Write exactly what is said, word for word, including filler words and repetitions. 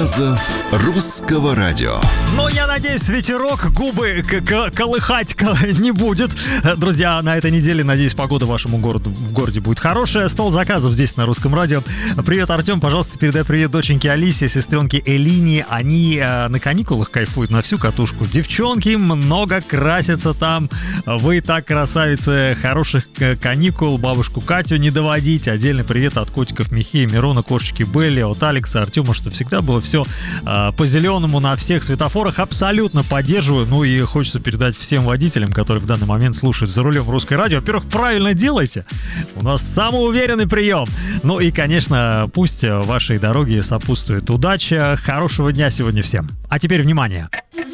рассказов русского радио. Ну, я надеюсь, ветерок губы к- к- колыхать к- не будет. Друзья, на этой неделе, надеюсь, погода вашему городу в городе будет хорошая. Стол заказов здесь на Русском радио. Привет, Артем, пожалуйста, передай привет доченьке Алисе, сестренке Элине. Они э, на каникулах кайфуют на всю катушку. Девчонки много красятся там. Вы так красавицы, хороших э, каникул. Бабушку Катю не доводить. Отдельный привет от котиков Михея, Мирона, кошечки Белли, от Алекса, Артема, что всегда было все э, по-зеленому на всех светофорах. Абсолютно поддерживаю. Ну и хочется передать всем водителям, которые в данный момент слушают за рулем Русское радио. Во-первых, правильно делайте. У нас самый уверенный прием. Ну и, конечно, пусть вашей дороге сопутствует удача. Хорошего дня сегодня всем. А теперь внимание.